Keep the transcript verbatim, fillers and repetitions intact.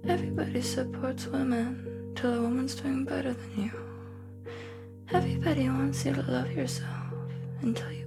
Everybody supports women till a woman's doing better than you. Everybody wants you to love yourself until you